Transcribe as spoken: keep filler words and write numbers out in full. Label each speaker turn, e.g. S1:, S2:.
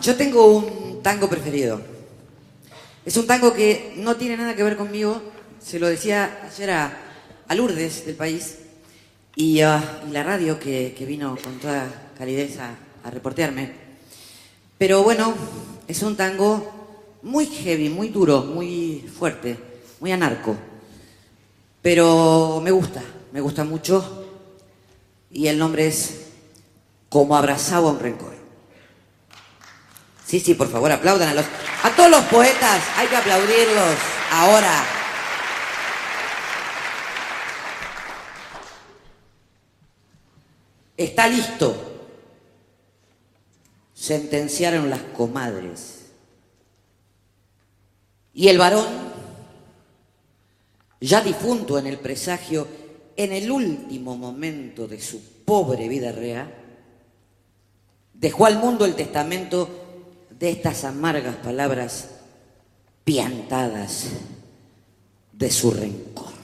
S1: Yo tengo un tango preferido. Es un tango que no tiene nada que ver conmigo. Se lo decía ayer a, a Lourdes del País y, uh, y la radio que, que vino con toda calidez a, a reportearme. Pero bueno, es un tango muy heavy, muy duro, muy fuerte, muy anarco. Pero me gusta, me gusta mucho. Y el nombre es Como abrazaba un rencor. Sí, sí, por favor, aplaudan a los... A todos los poetas, hay que aplaudirlos ahora. Está listo. Sentenciaron las comadres. Y el varón, ya difunto en el presagio, en el último momento de su pobre vida real, dejó al mundo el testamento de estas amargas palabras piantadas de su rencor.